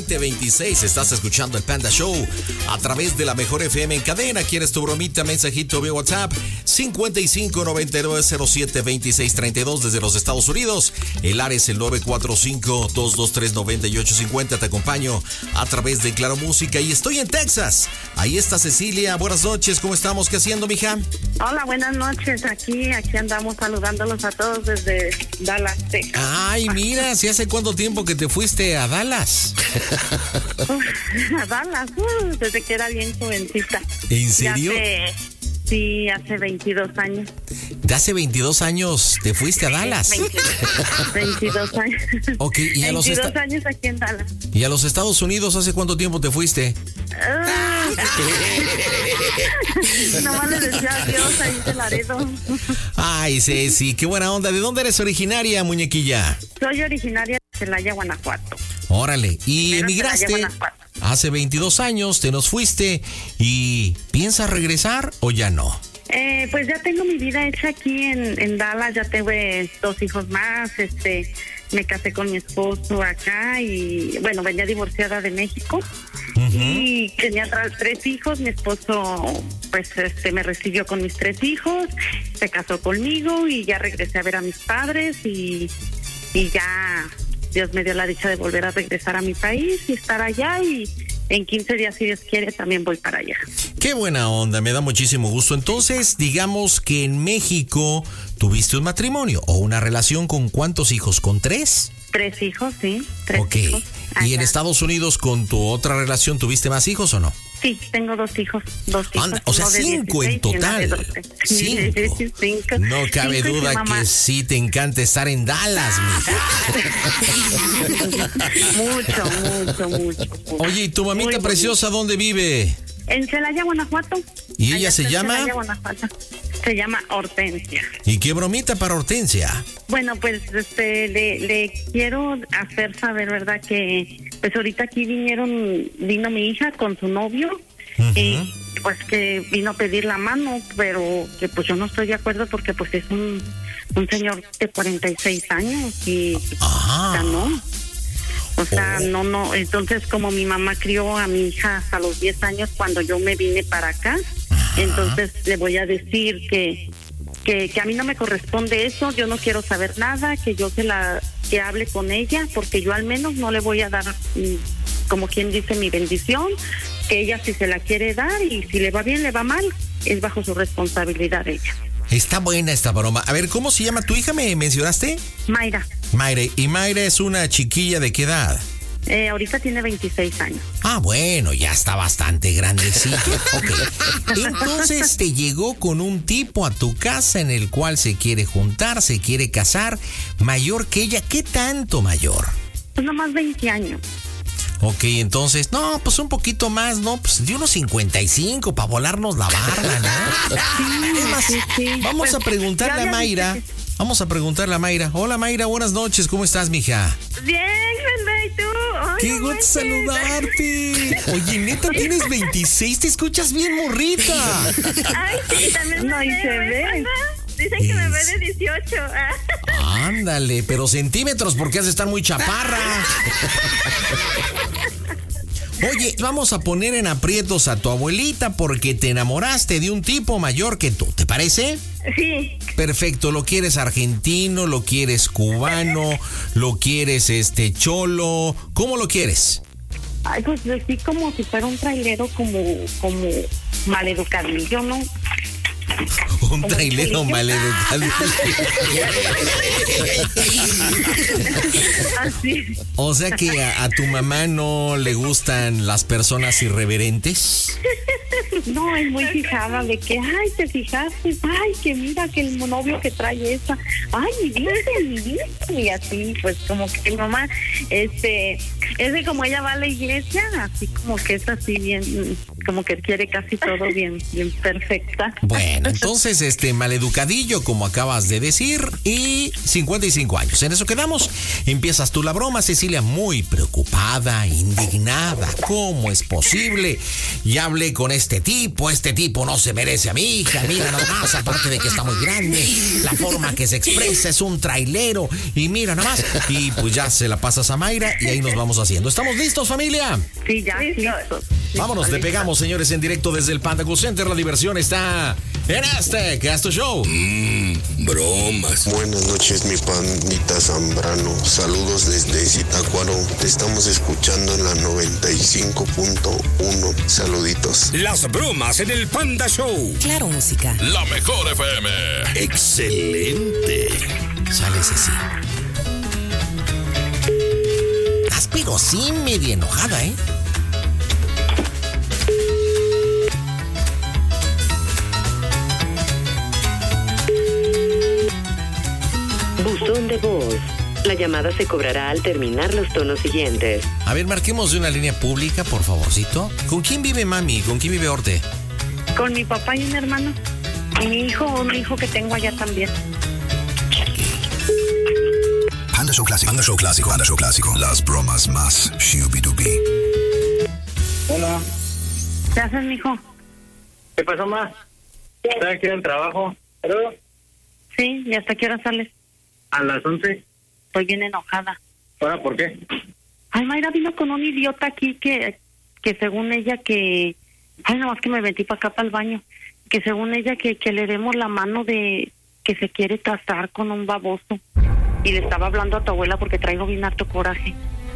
0726. Estás escuchando el Panda Show a través de la Mejor FM en cadena. ¿Quieres tu bromita? Mensajito vía WhatsApp 5599072632 desde los Estados Unidos. El área es el 945-223-9850. Te acompaño a través de Claro Música y estoy en Texas. Ahí está Cecilia. Buenas noches. ¿Cómo estamos? ¿Qué haciendo, mija? Hola, buenas noches. Aquí andamos saludándolos a todos desde Dallas, Texas. Ay, mira, ¿sí hace cuánto tiempo que te fuiste a Dallas? A Dallas, desde que era bien jovencita. ¿En serio? Sí, hace 22 años. ¿De hace 22 años te fuiste a Dallas? 22 años. Ok, y a 22 años aquí en Dallas. ¿Y a los Estados Unidos hace cuánto tiempo te fuiste? Nomás le decía adiós ahí de Laredo. Ay, Ceci, qué buena onda. ¿De dónde eres originaria, muñequilla? Soy originaria de Celaya, Guanajuato. Órale, y Pero emigraste hace 22 años, te nos fuiste y ¿piensas regresar o ya no? Pues ya tengo mi vida hecha aquí en Dallas, ya tuve 2 hijos más, me casé con mi esposo acá y bueno, venía divorciada de México. Y tenía 3 hijos, mi esposo pues me recibió con mis 3 hijos, se casó conmigo y ya regresé a ver a mis padres y ya Dios me dio la dicha de volver a regresar a mi país y estar allá y en 15 días, si Dios quiere, también voy para allá. Qué buena onda, me da muchísimo gusto. Entonces, digamos que en México tuviste un matrimonio o una relación con ¿cuántos hijos? ¿Con 3? 3 hijos, sí. 3 Ok. hijos. ¿Y en Estados Unidos con tu otra relación tuviste más hijos o no? Sí, tengo 2 hijos. 2 hijos. Anda, o sea, 5 en total. 5. No cabe duda que sí te encanta estar en Dallas, mija. Mucho. Oye, ¿y tu mamita preciosa dónde vive? En Celaya, Guanajuato. ¿Y ella se llama? Celaya, Guanajuato. Se llama Hortensia. ¿Y qué bromita para Hortensia? Bueno, pues le quiero hacer saber, ¿verdad? Que pues ahorita aquí vino mi hija con su novio y pues que vino a pedir la mano, pero que pues yo no estoy de acuerdo porque pues es un señor de 46 años y ya no. O sea, no. Entonces, como mi mamá crió a mi hija hasta los 10 años cuando yo me vine para acá, entonces le voy a decir que a mí no me corresponde eso, yo no quiero saber nada, que hable con ella, porque yo al menos no le voy a dar, como quien dice, mi bendición, que ella si se la quiere dar y si le va bien, le va mal, es bajo su responsabilidad ella. Está buena esta broma. A ver, ¿cómo se llama tu hija? ¿Me mencionaste? Mayra. Mayra. ¿Y Mayra es una chiquilla de qué edad? Ahorita tiene 26 años. Ah, bueno, ya está bastante grandecita. Okay. Entonces te llegó con un tipo a tu casa en el cual se quiere juntar, se quiere casar, mayor que ella. ¿Qué tanto mayor? Pues nomás 20 años. Ok, entonces, no, pues un poquito más, ¿no? Pues de unos 55 para volarnos la barba, ¿no? Es más, vamos a preguntarle a Mayra. Vamos a preguntarle a Mayra. Hola, Mayra, buenas noches. ¿Cómo estás, mija? Bien, ¿y tú? ¡Qué gusto saludarte! Oye, neta, tienes 26, te escuchas bien morrita. Ay, sí, también no, y se ve. Dicen que me ve de 18. Ándale, pero centímetros porque has de estar muy chaparra. Oye, vamos a poner en aprietos a tu abuelita porque te enamoraste de un tipo mayor que tú, ¿te parece? Sí. Perfecto, ¿lo quieres argentino, lo quieres cubano, lo quieres cholo? ¿Cómo lo quieres? Ay, pues sí, como si fuera un trailero como maleducadillo, ¿no? Un trailero maleducado. Así. O sea que a tu mamá no le gustan las personas irreverentes. No, es muy fijada de que, ay, te fijaste, ay, que mira que el novio que trae esa, ay, mi vida, y así, pues como que mi mamá, es de como ella va a la iglesia, así como que es así bien, como que quiere casi todo bien perfecta. Bueno, entonces, maleducadillo, como acabas de decir, y 55 años. En eso quedamos. Empiezas tú la broma, Cecilia, muy preocupada, indignada. ¿Cómo es posible? Ya hablé con este tipo no se merece a mi hija. Mira nada más, aparte de que está muy grande, la forma que se expresa es un trailero. Y mira nada más. Y pues ya se la pasas a Mayra y ahí nos vamos haciendo. ¿Estamos listos, familia? Sí, ya, listos. Vámonos, le pegamos, señores, en directo desde el Panda Cool Center. La diversión está en Casto Show. Bromas. Buenas noches, mi pandita Zambrano. Saludos desde Zitácuaro. Te estamos escuchando en la 95.1. Saluditos. Las bromas en el Panda Show. Claro, música. La mejor FM. Excelente. Sale, Ceci. Estás pero sí medio enojada, ¿eh? Buzón de voz. La llamada se cobrará al terminar los tonos siguientes. A ver, marquemos de una línea pública, por favorcito. ¿Con quién vive mami? ¿Con quién vive Orte? Con mi papá y un hermano. Y mi hijo que tengo allá también. Panda Show Clásico. Panda Show Clásico. Panda Show Clásico. Las bromas más shubidubi. Hola. ¿Qué haces, mijo? ¿Qué pasó, ma? ¿Estás aquí en el trabajo? ¿Pero? Sí, ¿y hasta qué hora sales? A las 11. Estoy bien enojada. ¿Ahora por qué? Ay, Mayra vino con un idiota aquí que según ella que... Ay, nomás que me metí para acá para el baño. Que según ella que le demos la mano de que se quiere casar con un baboso. Y le estaba hablando a tu abuela porque traigo bien harto coraje.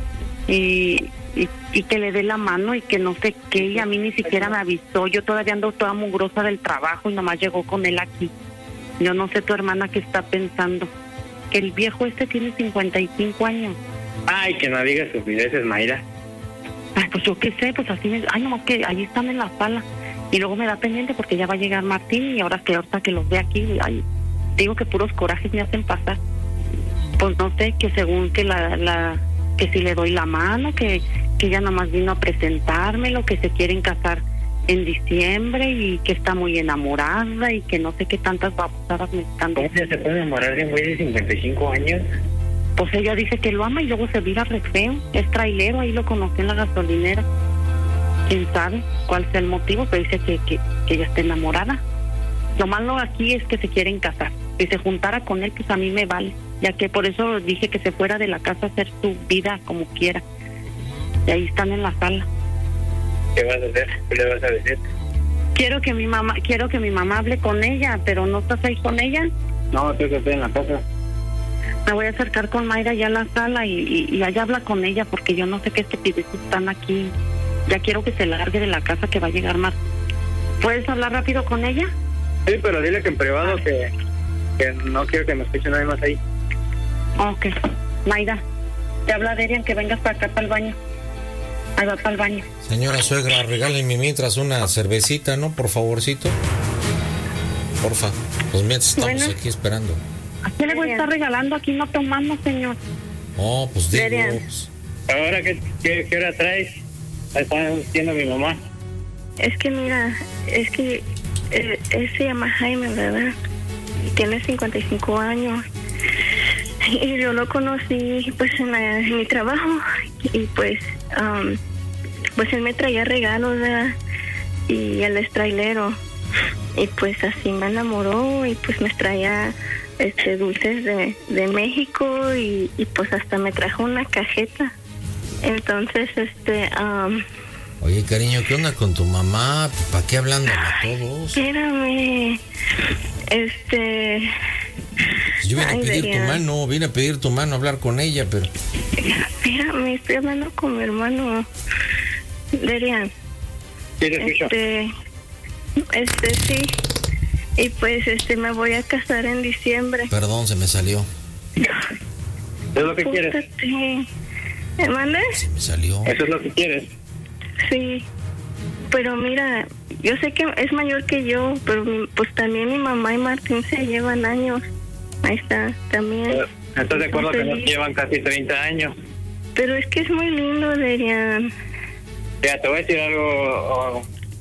Y que le dé la mano y que no sé qué. Y a mí ni siquiera me avisó. Yo todavía ando toda mugrosa del trabajo y nomás llegó con él aquí. Yo no sé tu hermana qué está pensando. Que el viejo tiene 55 años. Ay, que no digas estupideces, Mayra. Ay, pues yo qué sé, pues así me... Ay, nomás que ahí están en la sala. Y luego me da pendiente porque ya va a llegar Martín y ahora que los ve aquí, ay, digo que puros corajes me hacen pasar. Pues no sé, que según que que si le doy la mano, que ella nomás vino a presentármelo, que se quieren casar en diciembre y que está muy enamorada y que no sé qué tantas babosadas me están ¿Cómo se puede enamorar de un güey de 55 años? Pues ella dice que lo ama y luego se vira re feo. Es trailero, ahí lo conocí en la gasolinera. ¿Quién sabe cuál sea el motivo? Pero dice que ella está enamorada. Lo malo aquí es que se quieren casar. Si se juntara con él, pues a mí me vale. Ya que por eso dije que se fuera de la casa a hacer su vida como quiera. Y ahí están en la sala. ¿Qué vas a hacer? ¿Qué le vas a decir? Quiero que mi mamá hable con ella, pero ¿no estás ahí con ella? No, estoy en la casa. Me voy a acercar con Mayra ya a la sala y allá habla con ella porque yo no sé qué estupideces están aquí. Ya quiero que se largue de la casa, que va a llegar más. ¿Puedes hablar rápido con ella? Sí, pero dile que en privado que no quiero que me escuche nadie más ahí. Ok. Mayra, te habla Derian, que vengas para acá, para el baño. Ahí va para el baño. Señora suegra, regálenme mientras una cervecita, ¿no? Por favorcito. Porfa. Pues mientras estamos aquí esperando. ¿A qué le voy a estar regalando? Aquí no tomamos, señor. Oh, pues digo. Pues. ¿Ahora qué hora traes? Está diciendo mi mamá. Es que mira, él se llama Jaime, ¿verdad? Tiene 55 años. Y yo lo conocí pues en mi trabajo. Y pues él me traía regalos, ¿verdad? Y él es trailero. Y pues así me enamoró y pues me traía dulces de México y pues hasta me trajo una cajeta. Entonces, Oye, cariño, ¿qué onda con tu mamá? ¿Para qué hablando a todos? Espérame. Yo vine a pedir tu mano, a hablar con ella, pero... Espérame, estoy hablando con mi hermano. Derian. Sí, te escucho. Sí. Y pues me voy a casar en diciembre. Perdón, se me salió. ¿Es lo que quieres? ¿Me mandas? Se me salió. ¿Eso es lo que quieres? Sí. Pero mira, yo sé que es mayor que yo, pero pues también mi mamá y Martín se llevan años. Ahí está, también. ¿Estás de acuerdo que nos llevan casi 30 años? Pero es que es muy lindo, Derian. Ya, te voy a decir algo,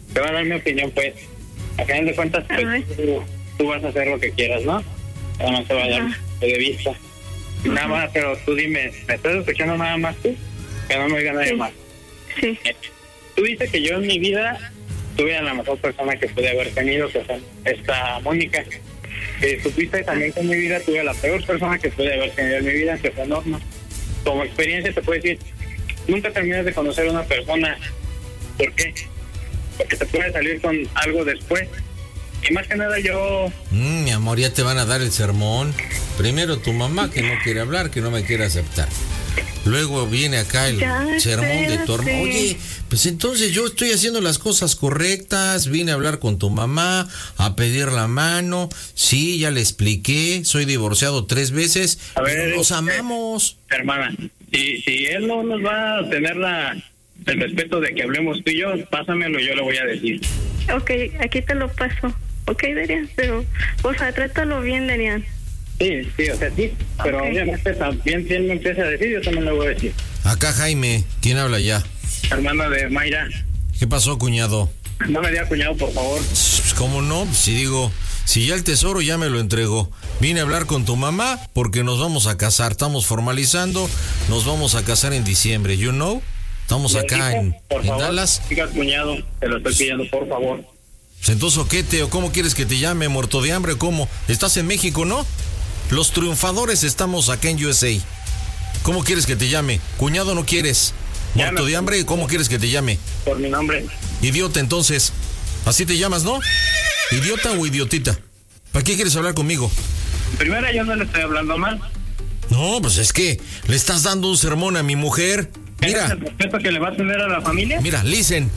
te voy a dar mi opinión, pues. A final de cuentas, pues, tú vas a hacer lo que quieras, ¿no? No te va a dar de vista. Nada más, pero tú dime, ¿me estás escuchando nada más tú? Que no me oiga nadie más. Sí. Tú dices que yo en mi vida tuve a la mejor persona que pude haber tenido, que fue esta Mónica. Supiste también que en mi vida tuve a la peor persona que pude haber tenido en mi vida, que fue Norma. Como experiencia te puedo decir, nunca terminas de conocer a una persona. ¿Por qué? Porque te puede salir con algo después. Y más que nada yo... mi amor, ya te van a dar el sermón. Primero tu mamá que no quiere hablar, que no me quiere aceptar. Luego viene acá el sermón de tu hermano. Oye, pues entonces yo estoy haciendo las cosas correctas. Vine a hablar con tu mamá, a pedir la mano. Sí, ya le expliqué. Soy divorciado 3 veces. A ver, nos amamos. Hermana, si él no nos va a tener el respeto de que hablemos tú y yo, pásamelo, yo le voy a decir. Ok, aquí te lo paso. Ok, Darian, pero, o sea, trátalo bien, Darian. Sí, o sea, sí, pero obviamente también si él me empieza a decir, yo también le voy a decir. Acá Jaime, ¿quién habla ya? Hermana de Mayra. ¿Qué pasó, cuñado? No me diga cuñado, por favor. ¿Cómo no? Si ya el tesoro ya me lo entregó. Vine a hablar con tu mamá porque nos vamos a casar, estamos formalizando, nos vamos a casar en diciembre, you know? Estamos acá en Dallas. Diga cuñado, te lo estoy pidiendo, por favor. Entonces, ¿qué, Teo? ¿Cómo quieres que te llame? ¿Muerto de hambre? ¿Cómo? ¿Estás en México, no? Los triunfadores estamos acá en USA. ¿Cómo quieres que te llame? Cuñado, ¿no quieres? ¿Muerto de hambre? ¿Cómo quieres que te llame? Por mi nombre. Idiota, entonces. Así te llamas, ¿no? ¿Idiota o idiotita? ¿Para qué quieres hablar conmigo? Primero, yo no le estoy hablando mal. No, pues es que le estás dando un sermón a mi mujer. Mira. ¿Es el respeto que le va a tener a la familia? Mira, listen.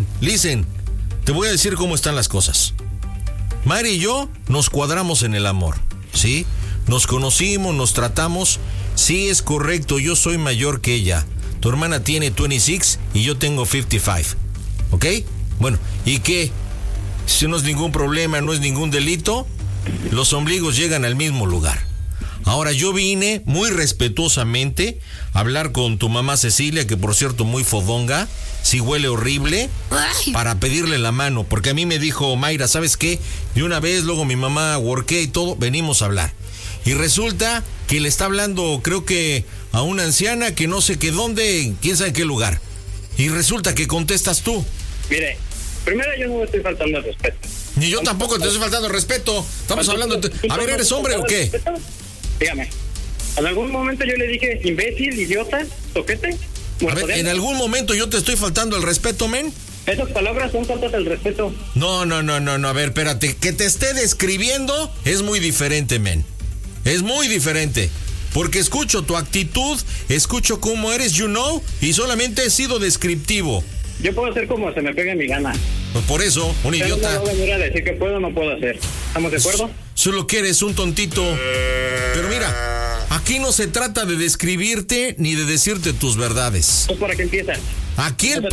Te voy a decir cómo están las cosas. Mari y yo nos cuadramos en el amor, ¿sí? Nos conocimos, nos tratamos. Sí, es correcto, yo soy mayor que ella. Tu hermana tiene 26 y yo tengo 55. ¿Ok? Bueno, ¿y qué? Si no es ningún problema, no es ningún delito, los ombligos llegan al mismo lugar. Ahora, yo vine muy respetuosamente a hablar con tu mamá Cecilia, que por cierto muy fodonga, si huele horrible, para pedirle la mano, porque a mí me dijo Mayra, ¿sabes qué? De una vez, luego mi mamá worké y todo, venimos a hablar. Y resulta que le está hablando, creo que a una anciana que no sé qué dónde, quién sabe en qué lugar. Y resulta que contestas tú. Mire, primero yo no me estoy faltando el respeto. Ni yo tampoco te estoy faltando el respeto. Estamos hablando... A ver, ¿eres hombre o qué? Dígame. ¿En algún momento yo le dije imbécil, idiota, toquete? A ver, ¿en algún momento yo te estoy faltando el respeto, men? Esas palabras son faltas del respeto. No, a ver, espérate. Que te esté describiendo es muy diferente, men. Es muy diferente. Porque escucho tu actitud, escucho cómo eres, you know, y solamente he sido descriptivo. Yo puedo hacer como se me pegue mi gana. Pues por eso, un idiota. No voy a venir a decir que puedo o no puedo hacer. ¿Estamos de acuerdo? Solo que eres un tontito. Pero mira, aquí no se trata de describirte ni de decirte tus verdades. Pues para qué empieza. Aquí el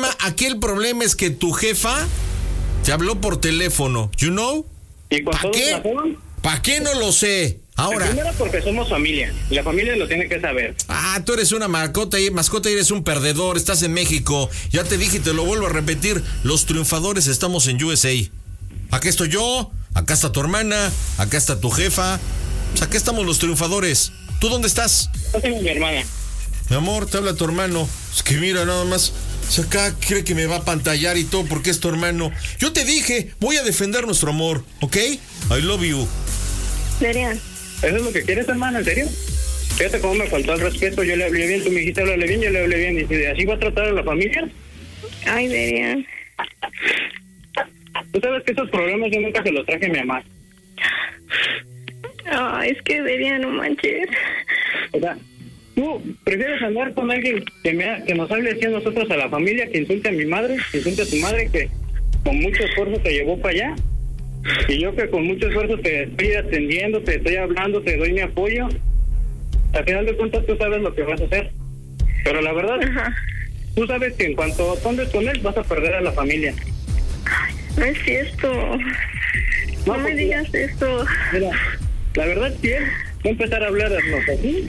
problema es que tu jefa te habló por teléfono, you know. ¿Y con todo razón? ¿Para qué? No lo sé. Ahora. Primero porque somos familia. Y la familia lo tiene que saber. Tú eres una mascota y eres un perdedor. Estás en México. Ya te dije y te lo vuelvo a repetir. Los triunfadores estamos en USA. Acá estoy yo. Acá está tu hermana. Acá está tu jefa. Pues acá estamos los triunfadores. ¿Tú dónde estás? Yo tengo mi hermana. Mi amor, te habla tu hermano. Es que mira, nada más. Si acá cree que me va a pantallar y todo porque es tu hermano. Yo te dije, voy a defender nuestro amor, ¿ok? I love you. Darian. ¿Eso es lo que quieres, hermana? ¿En serio? Fíjate cómo me faltó el respeto. Yo le hablé bien, tú me dijiste háblale bien, yo le hablé bien. ¿Y si así va a tratar a la familia? Ay, Darian. Tú sabes que esos problemas yo nunca se los traje a mi mamá. Es que Darian, no manches. O sea, tú prefieres andar con alguien que nos hable así a nosotros, a la familia, que insulte a mi madre, que insulte a tu madre, que con mucho esfuerzo te llevó para allá. Y yo que con mucho esfuerzo te estoy atendiendo, te estoy hablando, te doy mi apoyo. Al final de cuentas tú sabes lo que vas a hacer. Pero la verdad, tú sabes que en cuanto andes con él vas a perder a la familia. Ay, no es cierto. No me digas esto. Mira, la verdad si él va a empezar a hablarnos así.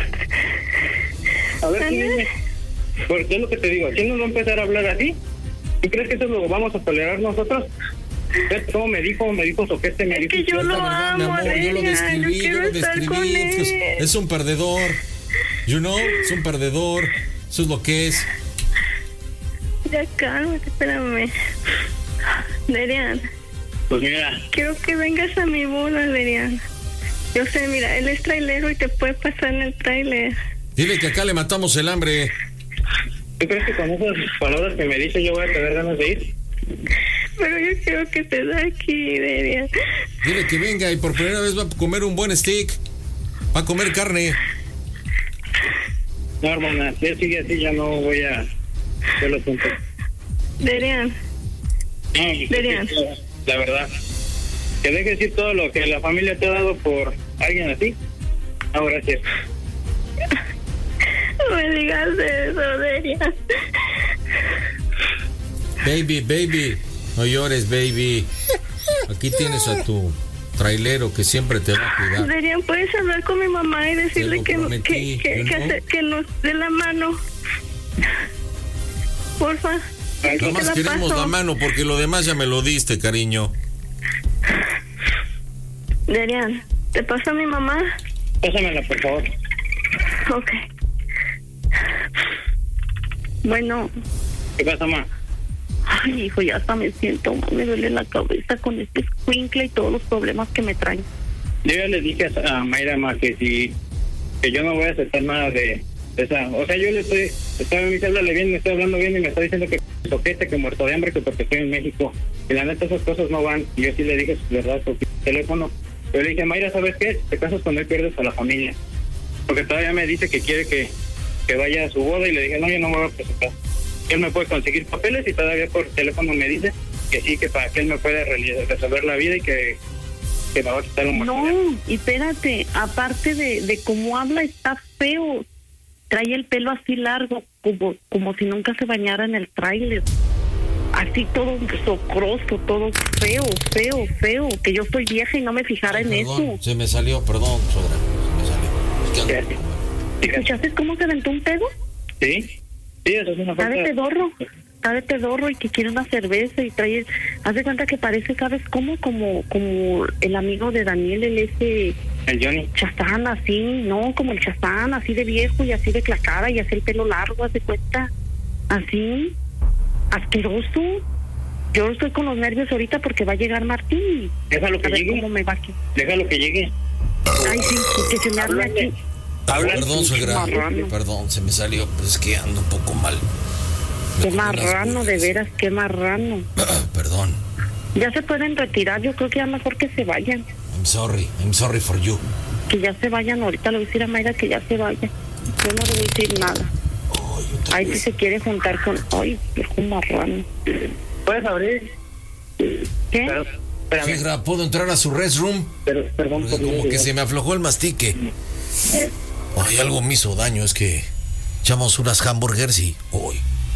A ver, dime, porque es lo que te digo, si él nos va a empezar a hablar así, ¿Y crees que eso lo vamos a tolerar nosotros? ¿Cómo me dijo Soquete? Me dijo que yo lo amo, mi amor, yo lo describí, es un perdedor, es un perdedor, eso es lo que es. Ya cálmate, espérame. Derian. Pues mira. Quiero que vengas a mi boda, Derian. Yo sé, mira, él es trailero y te puede pasar en el trailer. Dile que acá le matamos el hambre. ¿Tú crees que con esas palabras que me dice yo voy a tener ganas de ir? Pero yo quiero que te da aquí, Derian. Dile que venga y por primera vez va a comer un buen steak. Va a comer carne. No, hermana, si sigue así ya no voy a... Yo lo siento. Derian. Derian. La verdad. Que deje decir todo lo que la familia te ha dado por alguien así. No, gracias. No me digas eso, Derian. Baby, no llores, baby. Aquí tienes a tu trailero que siempre te va a cuidar. Derian, ¿puedes hablar con mi mamá y decirle que nos dé la mano? Porfa. Nada más queremos la mano porque lo demás ya me lo diste, cariño. Derian, ¿te pasa a mi mamá? Pásamela, por favor. Ok. Bueno. ¿Qué pasa, ma? Ay, hijo, ya hasta me siento, me duele la cabeza con este escuincle y todos los problemas que me traen. Yo ya le dije a Mayra, ma, que yo no voy a aceptar nada de esa. O sea, yo le estaba en mi háblale bien, me estoy hablando bien y me está diciendo que toquete, que muerto de hambre, que porque estoy en México. Y la neta, esas cosas no van. Y yo sí le dije, verdad, por teléfono. Yo le dije, Mayra, ¿sabes qué? Si te casas con él, pierdes a la familia. Porque todavía me dice que quiere que vaya a su boda y le dije, no, yo no me voy a presentar. Él me puede conseguir papeles y todavía por teléfono me dice que sí, que para que él me pueda resolver la vida y que me va a quitar un muerto. No, y espérate, aparte de cómo habla, está feo. Trae el pelo así largo, como si nunca se bañara en el tráiler. Así todo socroso, todo feo, que yo soy vieja y no me fijara en eso. Se me salió, perdón, suegra, se me salió. ¿Escuchaste cómo se aventó un pedo? Sí, eso es una falta. Está de pedorro y que quiere una cerveza y trae, haz de cuenta que parece, ¿sabes cómo? Como el amigo de Daniel, el Johnny Chazán, así, no, como el Chazán, así de viejo y así de cara y así el pelo largo, haz de cuenta, así, asqueroso. Yo estoy con los nervios ahorita porque va a llegar Martín. Déjalo que llegue. ¿Cómo me va aquí? Déjalo que llegue. Ay, sí, que se me hable aquí. Perdón, suegra, perdón, se me salió, pero es que ando un poco mal. Qué marrano, de veras, qué marrano. Perdón. Ya se pueden retirar, yo creo que ya mejor que se vayan. I'm sorry for you. Que ya se vayan, ahorita le voy a decir a Mayra que ya se vaya. Yo no le voy a decir nada. Ay, si se quiere juntar con... Ay, viejo marrano. ¿Puedes abrir? ¿Qué? Suegra, ¿puedo entrar a su restroom? Perdón por como que se me aflojó el mastique. Ay, algo me hizo daño, es que echamos unas hamburgers y... Uy.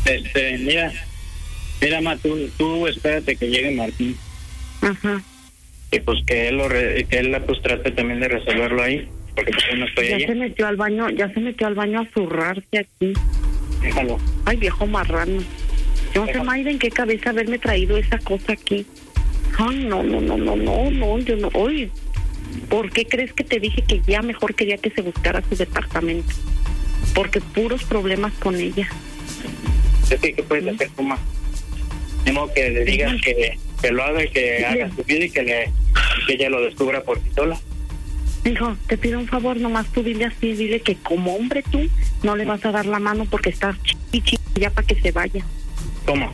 Mira, ma, tú espérate que llegue Martín. Ajá. Y pues que él pues trate también de resolverlo ahí, porque pues yo no estoy allí. Ya se metió al baño a zurrarse aquí. Déjalo. Ay, viejo marrano. Yo no sé, Mayra, en qué cabeza haberme traído esa cosa aquí. Ay, no, yo no. Oye, ¿por qué crees que te dije que ya mejor quería que se buscara su departamento? Porque puros problemas con ella. ¿Qué puedes hacer, Puma? Tengo que le digas que lo haga y que haga su vida y que ella lo descubra por sí sola. Hijo, te pido un favor, nomás tú dile que como hombre tú no le vas a dar la mano porque estás chichi ya para que se vaya. ¿Cómo?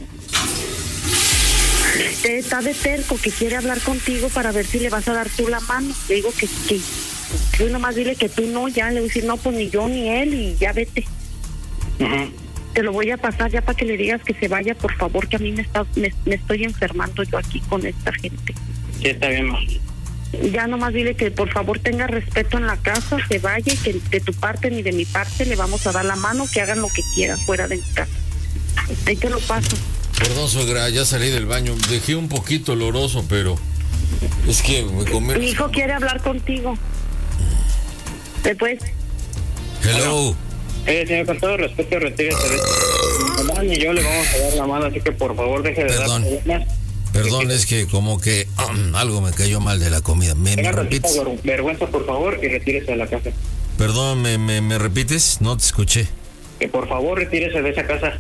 Está de terco que quiere hablar contigo para ver si le vas a dar tú la mano. Le digo que tú nomás dile que tú no, ya le voy a decir no, pues ni yo ni él y ya vete. Uh-huh. Te lo voy a pasar ya para que le digas que se vaya, por favor, que a mí me estoy enfermando yo aquí con esta gente. Sí, está bien, ma. Ya nomás dile que por favor tenga respeto en la casa, se vaya y que de tu parte ni de mi parte le vamos a dar la mano, que hagan lo que quieran fuera de mi casa. Ahí te lo paso. Perdón, suegra, ya salí del baño. Dejé un poquito oloroso, pero es que me comí. Mi hijo quiere hablar contigo. Después. Hello. Señor, con todo respeto, retírese de esto. Mi mamá ni yo le vamos a dar la mano, así que por favor deje de dar problemas. Perdón, es que como que algo me cayó mal de la comida. ¿Me repites? Vergüenza, por favor, y retírese de la casa. Perdón, ¿me repites? No te escuché. Que por favor retírese de esa casa.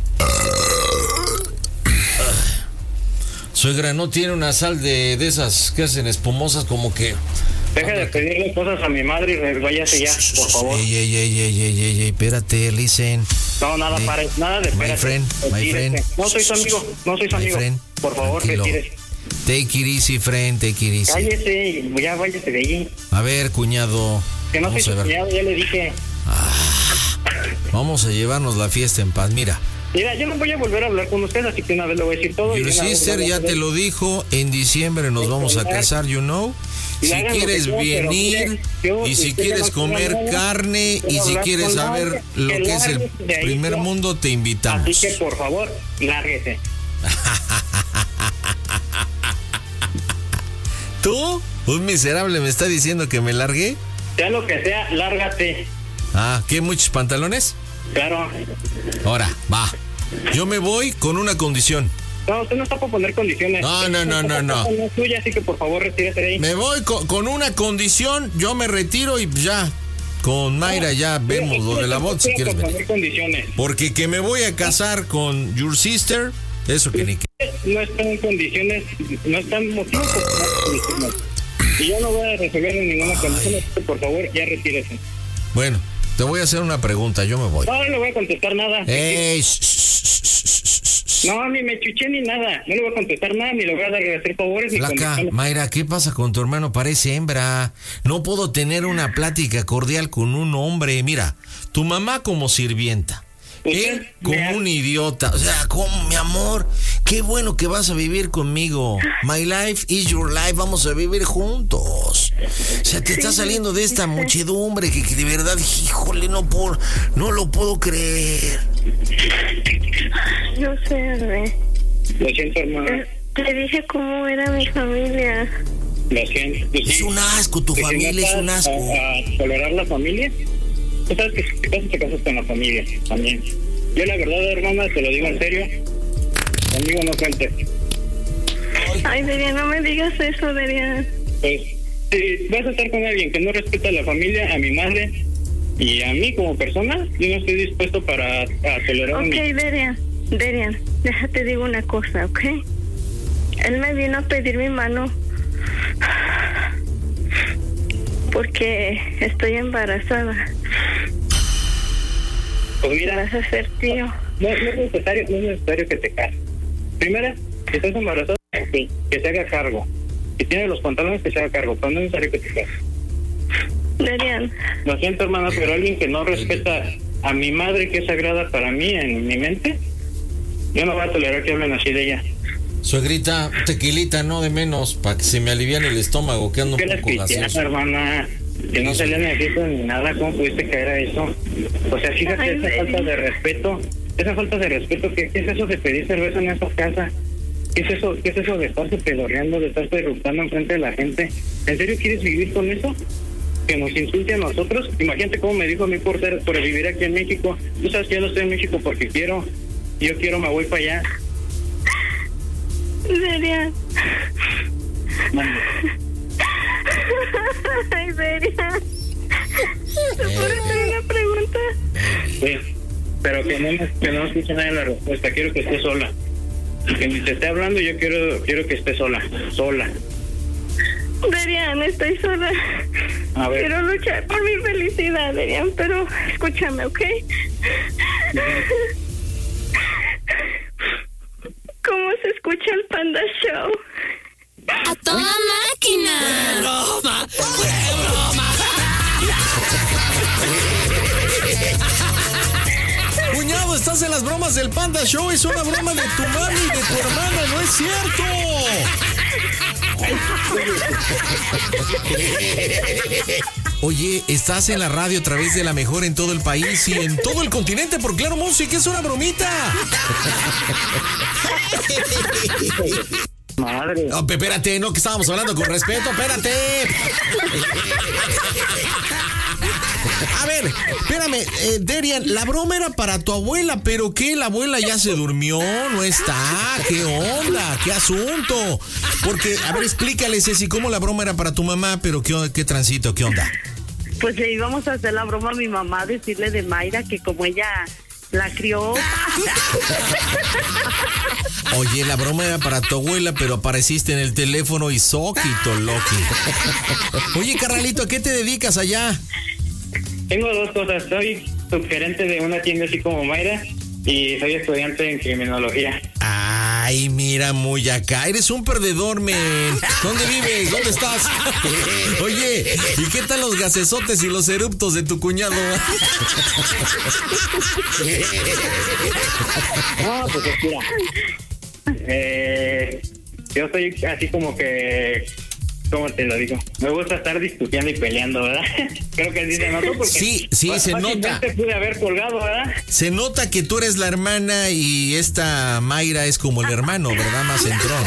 Suegra, ¿no tiene una sal de esas que hacen espumosas como que...? Deje de pedirle cosas a mi madre y váyase ya, por favor. Ey, espérate, listen. No, nada, nada de espérate. My friend. No soy su amigo, Friend, por favor, tranquilo. retírese. Take it easy, friend, take it easy. Cállese, ya váyase de ahí. A ver, cuñado. Que no soy su cuñado, ya le dije. Vamos a llevarnos la fiesta en paz, mira. Mira, yo no voy a volver a hablar con usted, así que una vez le voy a decir todo. Your sister ya te lo dijo, en diciembre nos vamos a casar, you know. Si quieres venir, y si quieres comer carne, y si quieres saber lo que es el primer mundo, te invitamos. Así que, por favor, lárguese. ¿Tú? ¿Un miserable me está diciendo que me largue? Sea lo que sea, lárgate. ¿Qué, muchos pantalones? Claro. Ahora, va. Yo me voy con una condición. No, usted no está por poner condiciones. No. No es suya, así que por favor retírese de ahí. Me voy con una condición, yo me retiro y ya. Con Mayra ya vemos lo de la voz si quieres venir. Porque que me voy a casar con your sister, eso que ni que... No están en condiciones, no están motivos por poner condiciones. Y yo no voy a resolver en ninguna condición, así que por favor ya retírese. Bueno, te voy a hacer una pregunta, yo me voy. No le voy a contestar nada. No, ni me chuché ni nada. No le voy a contestar nada, ni le voy a dar hacer favores. Flaca, Mayra, ¿qué pasa con tu hermano? Parece hembra. No puedo tener una plática cordial con un hombre. Mira, tu mamá como sirvienta. Él como un idiota. O sea, como mi amor, qué bueno que vas a vivir conmigo. My life is your life. Vamos a vivir juntos. O sea, te está saliendo de esta muchedumbre que de verdad, híjole, no lo puedo creer. No sé, bebé. Lo siento, hermano. Te dije cómo era mi familia. Lo siento. Es un asco, tu familia es un asco. ¿A tolerar la familia? Tú sabes que si te casas con la familia también. Yo la verdad, hermana, te lo digo en serio. Conmigo no cuentes. Ay, Derian, no me digas eso, Derian. Pues, si vas a estar con alguien que no respeta a la familia, a mi madre y a mí como persona, yo no estoy dispuesto para tolerar. Ok, Derian, déjate digo una cosa, ¿ok? Él me vino a pedir mi mano porque estoy embarazada. Pues mira, vas a ser tío. No es necesario que te cases. Primero, si estás embarazada, sí, que se haga cargo. Si tiene los pantalones, que se haga cargo, pero no es necesario que te cases. Derian. Lo siento, hermana, pero alguien que no respeta a mi madre, que es sagrada para mí, en mi mente, yo no voy a tolerar que hablen así de ella. Suegrita, tequilita, no de menos, para que se me aliviane el estómago, que ando un poco gaseoso. Hermana, que no se le necesita ni nada, ¿cómo pudiste caer a eso? O sea, fíjate, esa falta de respeto, ¿qué es eso de pedir cerveza en esa casa? ¿Qué es eso de estarse pedorreando, de estarse eructando enfrente de la gente? ¿En serio quieres vivir con eso? Que nos insulte a nosotros. Imagínate cómo me dijo a mí por vivir aquí en México. Tú sabes que yo no estoy en México porque quiero. Yo quiero, me voy para allá. Derian. Ay, Derian. ¿Te puedo hacer una pregunta? Sí, pero que no escuche nadie la respuesta. Quiero que esté sola. Que ni te esté hablando, yo quiero que esté sola. Derian, estoy sola. A ver. Quiero luchar por mi felicidad, Derian, pero escúchame, ¿ok? ¿Cómo se escucha el Panda Show? ¡A toda máquina! ¡Broma! ¡Broma! Cuñado, estás en las bromas del Panda Show. Es una broma de tu mami y de tu hermana, no es cierto. Oye, estás en la radio a través de La Mejor en todo el país y en todo el continente por Claro Música. Es una bromita. Madre. No, espérate, no, que estábamos hablando con respeto, espérate. A ver, espérame, Derian, la broma era para tu abuela, pero ¿qué? ¿La abuela ya se durmió? ¿No está? ¿Qué onda? ¿Qué asunto? Porque, a ver, explícale, Ceci, cómo la broma era para tu mamá, pero ¿qué transito? ¿Qué onda? Pues le íbamos a hacer la broma a mi mamá, decirle de Mayra que como ella la crió. Oye, la broma era para tu abuela, pero apareciste en el teléfono y soquito, Loki. Oye, carnalito, ¿a qué te dedicas allá? Tengo dos cosas. Soy subgerente de una tienda así como Mayra y soy estudiante en criminología. Ay, mira, muy acá. Eres un perdedor, men. ¿Dónde vives? ¿Dónde estás? Oye, ¿y qué tal los gasesotes y los eruptos de tu cuñado? No, pues mira. Yo soy así como que... ¿Cómo te lo digo? Me gusta estar discutiendo y peleando, ¿verdad? Creo que sí se notó porque... Sí, se nota. Pude haber colgado, ¿verdad? Se nota que tú eres la hermana y esta Mayra es como el hermano, ¿verdad? Más entrón.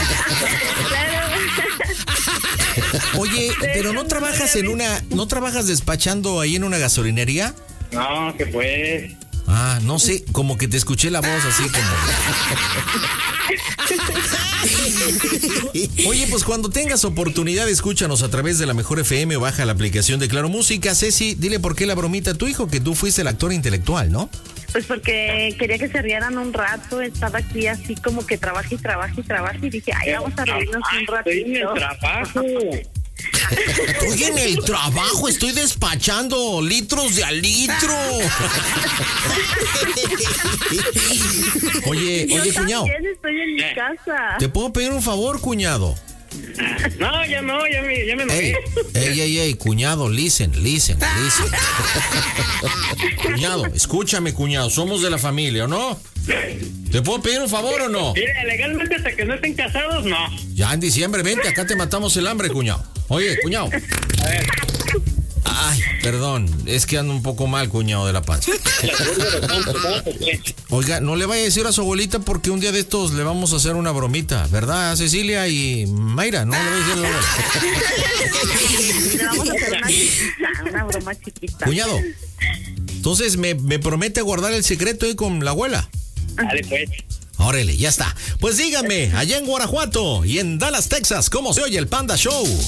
Oye, pero ¿no trabajas ¿no trabajas despachando ahí en una gasolinería? No, que pues... Ah, no sé, como que te escuché la voz así como... Oye, pues cuando tengas oportunidad, escúchanos a través de la Mejor FM o baja la aplicación de Claro Música. Ceci, dile por qué la bromita a tu hijo, que tú fuiste el actor intelectual, ¿no? Pues porque quería que se rieran un rato, estaba aquí así como que trabaja y dije, ay, vamos a reírnos un ratito. Estoy en el trabajo. Estoy en el trabajo, estoy despachando litros de a litro. Oye, cuñado. Yo también estoy en mi casa. ¿Te puedo pedir un favor, cuñado? No, ya me moví. Ey, cuñado, listen. Cuñado, escúchame, cuñado, somos de la familia, ¿o no? ¿Te puedo pedir un favor o no? Mira, legalmente hasta que no estén casados, no. Ya en diciembre, vente, acá te matamos el hambre, cuñado. Oye, cuñado. A ver. Ay, perdón, es que ando un poco mal, cuñado de la panza. Oiga, no le vaya a decir a su abuelita porque un día de estos le vamos a hacer una bromita, ¿verdad, Cecilia y Mayra? No le voy a decir a la abuela. Le vamos a hacer una broma chiquita. Cuñado, entonces me promete guardar el secreto ahí con la abuela. Dale, pues. Órale, ya está. Pues díganme, allá en Guanajuato y en Dallas, Texas, ¿cómo se oye el Panda Show?